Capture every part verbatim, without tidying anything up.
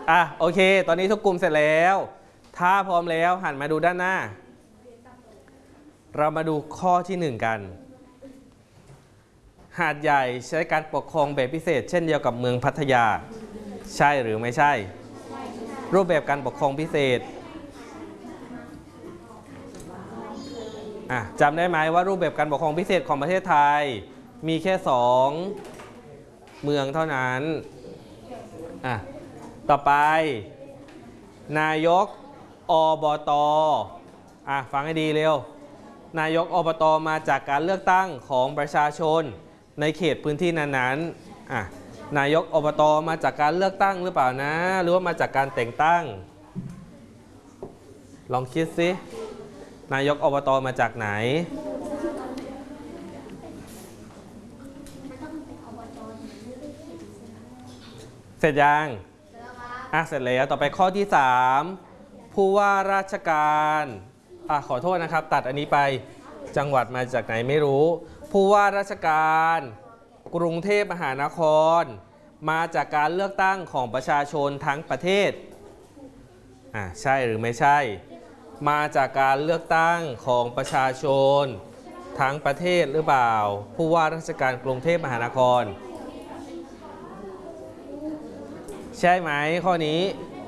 อ่ะโอเคตอนนี้ทุกกลุ่มเสร็จแล้วถ้าพร้อมแล้วหันมาดูด้านหน้าเรามาดูข้อที่หนึ่งกันหาดใหญ่ใช้การปกครองแบบพิเศษเช่นเดียวกับเมืองพัทยาใช่หรือไม่ใช่รูปแบบการปกครองพิเศษอ่ะจำได้ไหมว่ารูปแบบการปกครองพิเศษของประเทศไทยมีแค่สองเมืองเท่านั้นอ่ะต่อไปนายกอบต.อ่ะฟังให้ดีเร็วนายกอบต.มาจากการเลือกตั้งของประชาชนในเขตพื้นที่นั้นๆอ่ะนายกอบต.มาจากการเลือกตั้งหรือเปล่านะหรือว่ามาจากการแต่งตั้งลองคิดสินายกอบต.มาจากไหนเสร็จยังอ่ะเสร็จแล้วต่อไปข้อที่สามผู้ว่าราชการอ่ะขอโทษนะครับตัดอันนี้ไปจังหวัดมาจากไหนไม่รู้ผู้ว่าราชการกรุงเทพมหานครมาจากการเลือกตั้งของประชาชนทั้งประเทศอ่ะใช่หรือไม่ใช่มาจากการเลือกตั้งของประชาชนทั้งประเทศหรือเปล่าผู้ว่าราชการกรุงเทพมหานครใช่ไหมข้อนี้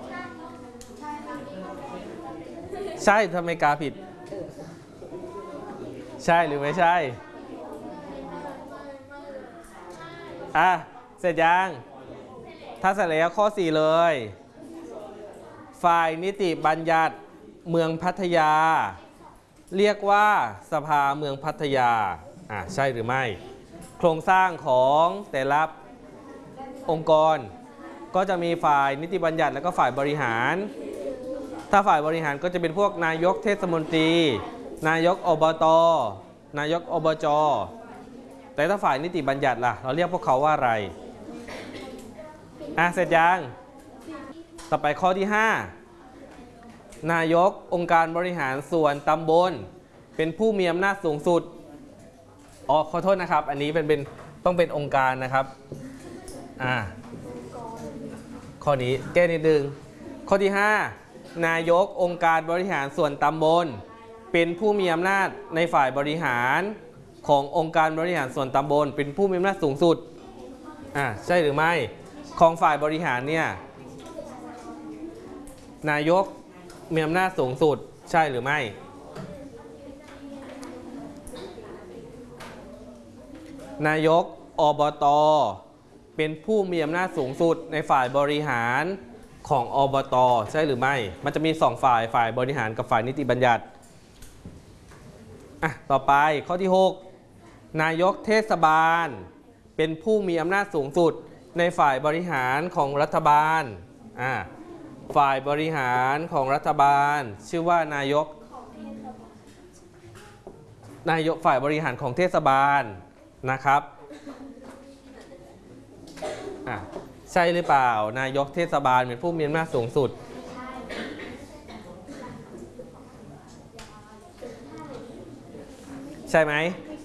ใช่ทำไมกาผิดใช่หรือไม่ใช่อ่ะเสร็จยังถ้าเสร็จแล้วข้อสี่เลยฝ่ายนิติบัญญัติเมืองพัทยาเรียกว่าสภาเมืองพัทยาอ่ะใช่หรือไม่โครงสร้างของแต่ละองค์กรก็จะมีฝ่ายนิติบัญญัติและก็ฝ่ายบริหารถ้าฝ่ายบริหารก็จะเป็นพวกนายกเทศมนตรีนายกอบต.นายกอบจ.แต่ถ้าฝ่ายนิติบัญญัติล่ะเราเรียกพวกเขาว่าอะไรอ่ะเสร็จยังต่อไปข้อที่ห้านายกองค์การบริหารส่วนตำบลเป็นผู้มีอำนาจสูงสุดอ๋อขอโทษนะครับอันนี้เป็นเป็นต้องเป็นองค์การนะครับอ่าข้อนี้แก้นิดนึงข้อที่ห้านายกองค์การบริหารส่วนตำบลเป็นผู้มีอำนาจในฝ่ายบริหารขององค์การบริหารส่วนตำบลเป็นผู้มีอำนาจสูงสุดอ่าใช่หรือไม่ของฝ่ายบริหารเนี่ยนายกมีอำนาจสูงสุดใช่หรือไม่นายกอบต.เป็นผู้มีอำนาจสูงสุดในฝ่ายบริหารของอบต.ใช่หรือไม่มันจะมีสองฝ่ายฝ่ายบริหารกับฝ่ายนิติบัญญัติอ่ะต่อไปข้อที่หกนายกเทศบาลเป็นผู้มีอำนาจสูงสุดในฝ่ายบริหารของรัฐบาลอ่ะฝ่ายบริหารของรัฐบาลชื่อว่านายกนายกฝ่ายบริหารของเทศบาลนะครับอ่ะใช่หรือเปล่านายกเทศบาลเป็นผู้มีอำนาจสูงสุดใช่ไหม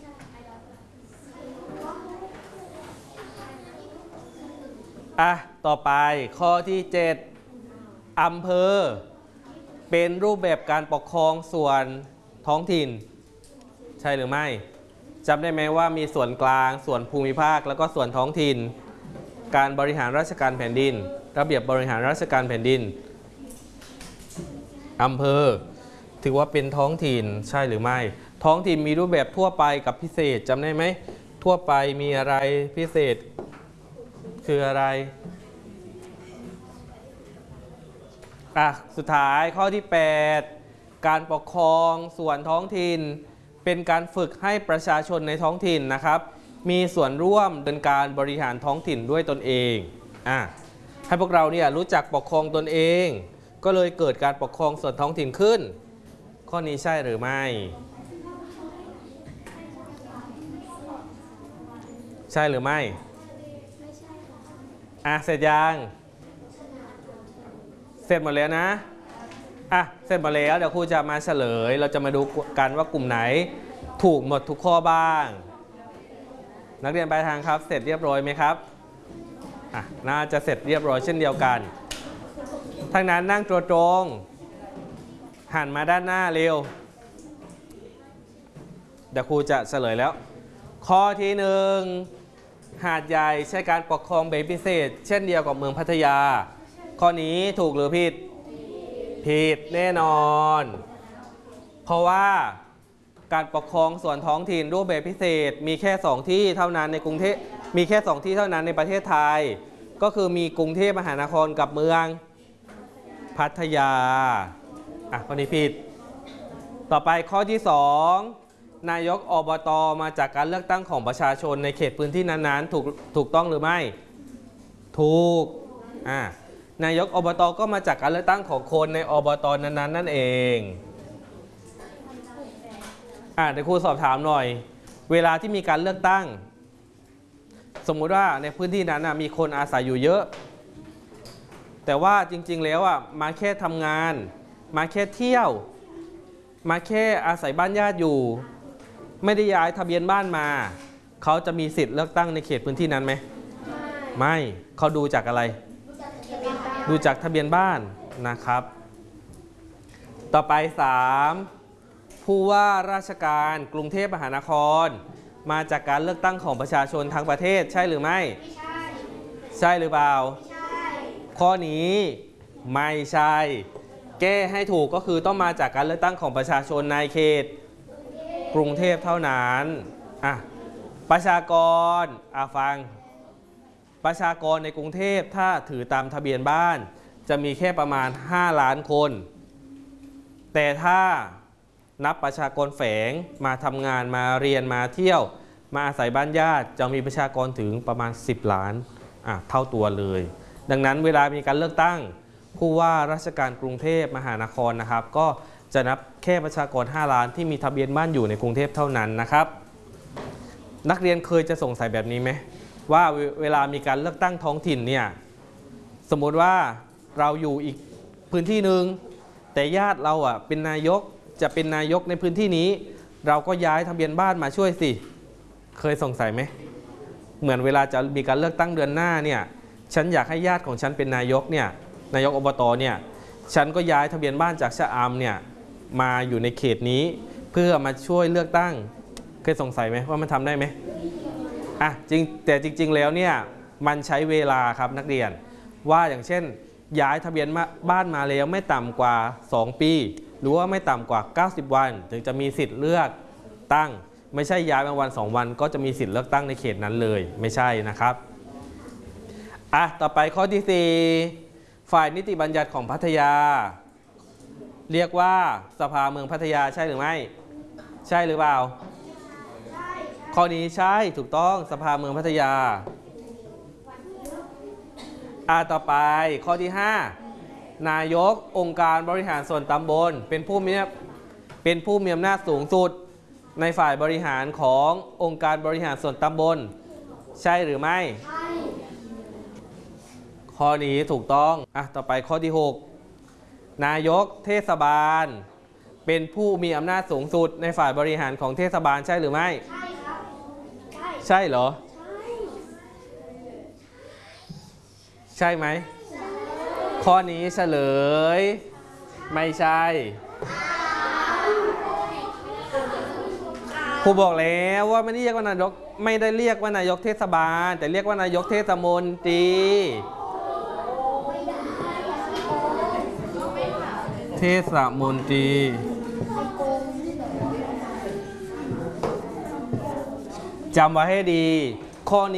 อ่ะต่อไปข้อที่เจ็ดอำเภอเป็นรูปแบบการปกครองส่วนท้องถิ่นใช่หรือไม่จำได้ไหมว่ามีส่วนกลางส่วนภูมิภาคแล้วก็ส่วนท้องถิ่นการบริหารราชการแผ่นดินระเบียบบริหารราชการแผ่นดินอำเภอถือว่าเป็นท้องถิ่นใช่หรือไม่ท้องถิ่นมีรูปแบบทั่วไปกับพิเศษจำได้ไหมทั่วไปมีอะไรพิเศษคืออะไรอ่ะสุดท้ายข้อที่แปดการปกครองส่วนท้องถิ่นเป็นการฝึกให้ประชาชนในท้องถิ่นนะครับมีส่วนร่วมในการบริหารท้องถิ่นด้วยตนเองอ่ะให้พวกเราเนี่ยรู้จักปกครองตนเองก็เลยเกิดการปกครองส่วนท้องถิ่นขึ้นข้อนี้ใช่หรือไม่ใช่หรือไม่อ่ะเสร็จยังเสร็จหมดแล้วนะอ่ะเสร็จหมดแล้วเดี๋ยวครูจะมาเฉลยเราจะมาดูกันว่ากลุ่มไหนถูกหมดทุกข้อบ้างนักเรียนปลายทางครับเสร็จเรียบร้อยไหมครับอ่ะน่าจะเสร็จเรียบร้อยเช่นเดียวกันทางนั้นนั่งตัวตรงหันมาด้านหน้าเร็วเดี๋ยวครูจะเฉลยแล้วข้อที่หนึ่งหาดใหญ่ใช้การปกครองแบบพิเศษเช่นเดียวกับเมืองพัทยาข้อนี้ถูกหรือผิดผิดแน่นอนเพราะว่าการปกครองส่วนท้องถิ่นรูปแบบพิเศษมีแค่สองที่เท่านั้นในกรุงเทพมีแค่สองที่เท่านั้นในประเทศไทยก็คือมีกรุงเทพมหานครกับเมืองพัทยาอ่ะข้อนี้ผิดต่อไปข้อที่สองนายกอบต.มาจากการเลือกตั้งของประชาชนในเขตพื้นที่นั้นๆถูกถูกต้องหรือไม่ถูกอ่านายกอบต.ก็มาจากการเลือกตั้งของคนในอบต.นั้นๆนั่นเองอ่ะเดี๋ยวครูสอบถามหน่อยเวลาที่มีการเลือกตั้งสมมุติว่าในพื้นที่นั้นมีคนอาศัยอยู่เยอะแต่ว่าจริงๆแล้วอ่ะมาแค่ทำงานมาแค่เที่ยวมาแค่อาศัยบ้านญาติอยู่ไม่ได้ย้ายทะเบียนบ้านมาเขาจะมีสิทธิ์เลือกตั้งในเขตพื้นที่นั้นไหมไม่เขาดูจากอะไรดูจากทะเบียนบ้านนะครับต่อไปสามผู้ว่าราชการกรุงเทพมหานครมาจากการเลือกตั้งของประชาชนทั้งประเทศใช่หรือไม่ใช่ใช่หรือเปล่าใช่ข้อนี้ไม่ใช่แก้ให้ถูกก็คือต้องมาจากการเลือกตั้งของประชาชนในเขตกรุงเทพเท่านั้นอ่ะประชากรอ่ะฟังประชากรในกรุงเทพถ้าถือตามทะเบียนบ้านจะมีแค่ประมาณห้าล้านคนแต่ถ้านับประชากรแฝงมาทำงานมาเรียนมาเที่ยวมาอาศัยบ้านญาติจะมีประชากรถึงประมาณสิบล้านอ่ะเท่าตัวเลยดังนั้นเวลามีการเลือกตั้งผู้ว่าราชการกรุงเทพมหานครนะครับก็จะนับแค่ประชากรห้าล้านที่มีทะเบียนบ้านอยู่ในกรุงเทพเท่านั้นนะครับนักเรียนเคยจะสงสัยแบบนี้ไหมว่าเวลามีการเลือกตั้งท้องถิ่นเนี่ยสมมติว่าเราอยู่อีกพื้นที่หนึ่งแต่ญาติเราอ่ะเป็นนายกจะเป็นนายกในพื้นที่นี้เราก็ย้ายทะเบียนบ้านมาช่วยสิเคยสงสัยไหมเหมือนเวลาจะมีการเลือกตั้งเดือนหน้าเนี่ยฉันอยากให้ญาติของฉันเป็นนายกเนี่ยนายกอบต.เนี่ยฉันก็ย้ายทะเบียนบ้านจากชะอำเนี่ยมาอยู่ในเขตนี้เพื่อมาช่วยเลือกตั้งเคยสงสัยไหมว่ามันทำได้ไหมอ่ะจริงแต่จริงๆแล้วเนี่ยมันใช้เวลาครับนักเรียนว่าอย่างเช่นย้ายทะเบียนบ้านมาแล้วไม่ต่ำกว่าสองปีหรือว่าไม่ต่ำกว่าเก้าสิบวันถึงจะมีสิทธิ์เลือกตั้งไม่ใช่ย้ายมาวันสองวันก็จะมีสิทธิ์เลือกตั้งในเขตนั้นเลยไม่ใช่นะครับอ่ะต่อไปข้อที่สี่ฝ่ายนิติบัญญัติของพัทยาเรียกว่าสภาเมืองพัทยาใช่หรือไม่ใช่หรือเปล่าใช่ข้อนี้ใช่ถูกต้องสภาเมืองพัทยาอ่ะต่อไปข้อที่ห้านายกองค์การบริหารส่วนตำบลเป็นผู้มีเป็นผู้มีอำนาจสูงสุดในฝ่ายบริหารขององค์การบริหารส่วนตำบลใช่หรือไม่ใช่ข้อนี้ถูกต้องอ่ะต่อไปข้อที่หกนายกเทศบาลเป็นผู้มีอำนาจสูงสุดในฝ่ายบริหารของเทศบาลใช่หรือไม่ใช่ครับใช่ใช่เหรอใช่ใช่ไหมข้อนี้เฉลยไม่ใช่ครูบอกแล้วว่าไม่ได้เรียกว่านายกไม่ได้เรียกว่านายกเทศบาลแต่เรียกว่านายกเทศมนตรีเทศมนตรีจำไว้ให้ดีข้อนี้